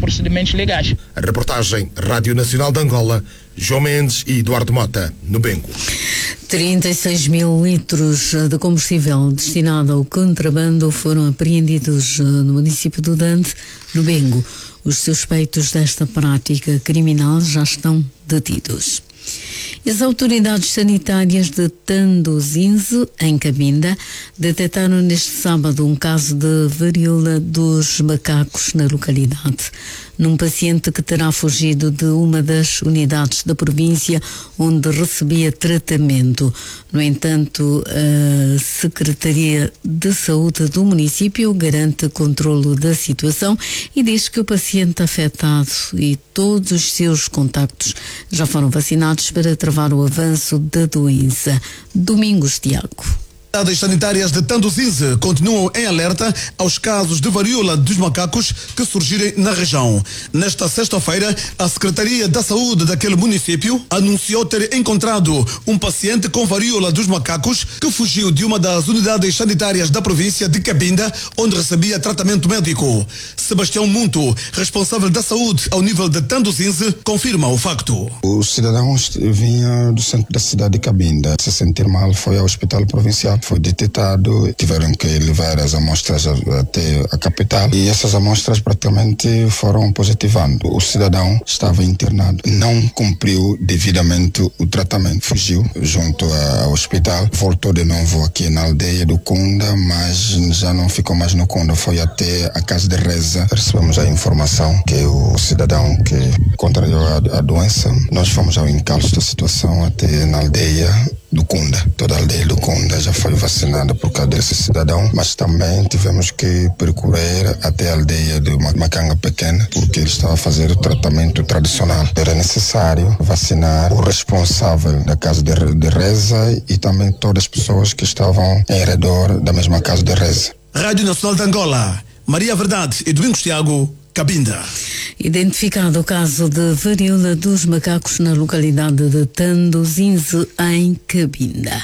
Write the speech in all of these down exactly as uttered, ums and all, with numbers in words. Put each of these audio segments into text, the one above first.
procedimentos legais. A reportagem Rádio Nacional de Angola, João Mendes e Eduardo Mota, no Bengo. trinta e seis mil litros de combustível destinado ao contrabando foram apreendidos no município do Dante, no Bengo. Os suspeitos desta prática criminal já estão detidos. As autoridades sanitárias de Tandozinze, em Cabinda, detectaram neste sábado um caso de varíola dos macacos na localidade, num paciente que terá fugido de uma das unidades da província onde recebia tratamento. No entanto, a Secretaria de Saúde do município garante controlo da situação e diz que o paciente afetado e todos os seus contactos já foram vacinados para travar o avanço da doença. Domingos Tiago. As autoridades sanitárias de Tandozinze continuam em alerta aos casos de varíola dos macacos que surgirem na região. Nesta sexta-feira, a Secretaria da Saúde daquele município anunciou ter encontrado um paciente com varíola dos macacos que fugiu de uma das unidades sanitárias da província de Cabinda, onde recebia tratamento médico. Sebastião Munto, responsável da saúde ao nível de Tandozinze, confirma o facto. O cidadão vinha do centro da cidade de Cabinda. Se sentir mal, foi ao hospital provincial. Foi detectado, tiveram que levar as amostras até a capital e essas amostras praticamente foram positivando. O cidadão estava internado, não cumpriu devidamente o tratamento, fugiu junto ao hospital, voltou de novo aqui na aldeia do Kunda, mas já não ficou mais no Kunda, foi até a casa de reza. Recebemos a informação que o cidadão que contraiu a, a doença, nós fomos ao encalço da situação até na aldeia do Kunda. Toda a aldeia do Kunda já foi vacinada por causa desse cidadão, mas também tivemos que percorrer até a aldeia de Macanga Pequena, porque ele estava a fazer o tratamento tradicional. Era necessário vacinar o responsável da casa de, de reza e também todas as pessoas que estavam em redor da mesma casa de reza. Rádio Nacional de Angola, Maria Verdade e Domingos Tiago, Cabinda. Identificado o caso de varíola dos macacos na localidade de Tandozinze, em Cabinda.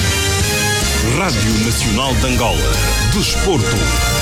Rádio Nacional de Angola, Desporto.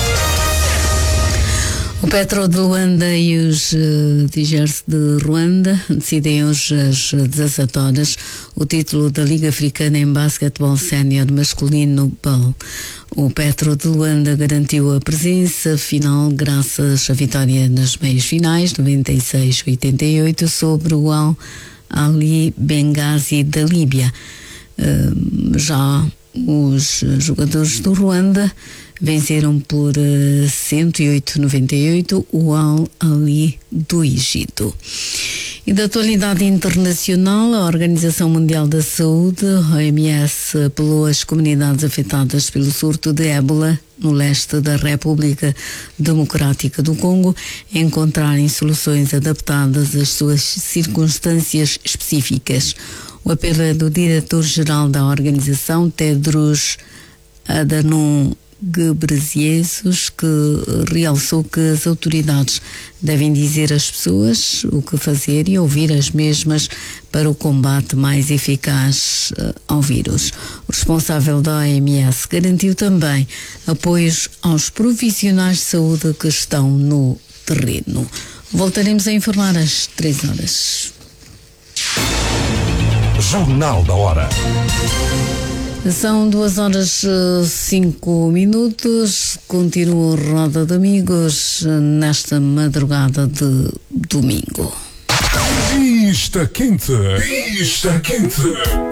O Petro de Luanda e os uh, Tigers de Ruanda decidem hoje às dezassete horas o título da Liga Africana em basquetebol sénior masculino B A L. O Petro de Luanda garantiu a presença final graças à vitória nas meias finais, noventa e seis a oitenta e oito, sobre o Al Ali Benghazi da Líbia. Uh, já os jogadores do Ruanda venceram por uh, cento e oito a noventa e oito o Al Ali do Egito. E da atualidade internacional, a Organização Mundial da Saúde, a O M S, apelou às comunidades afetadas pelo surto de ébola no leste da República Democrática do Congo a encontrarem soluções adaptadas às suas circunstâncias específicas. O apelo é do diretor-geral da organização, Tedros Adhanom Ghebreyesus, que realçou que as autoridades devem dizer às pessoas o que fazer e ouvir as mesmas para o combate mais eficaz uh, ao vírus. O responsável da O M S garantiu também apoios aos profissionais de saúde que estão no terreno. Voltaremos a informar às três horas. Jornal da Hora. São duas horas cinco minutos. Continua a Roda de Amigos nesta madrugada de domingo. Pista quente. Pista quente.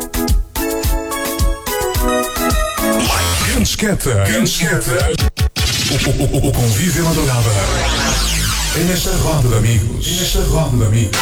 Cancheta. Cancheta. O, o, o, o convívio madrugada. É nesta Roda de Amigos. É nesta Roda de Amigos.